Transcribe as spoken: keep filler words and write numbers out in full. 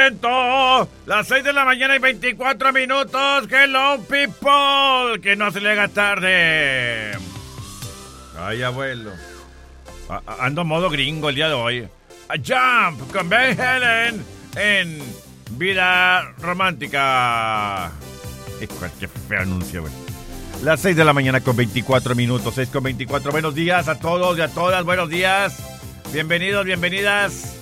Las seis de la mañana y veinticuatro minutos. Hello, people. Que no se le haga tarde. Ay, abuelo. A- a- ando modo gringo el día de hoy. A Jump con Van Halen en Vida Romántica. Qué feo anuncio, güey. Las seis de la mañana con veinticuatro minutos. seis con veinticuatro. Buenos días a todos y a todas. Buenos días. Bienvenidos, bienvenidas.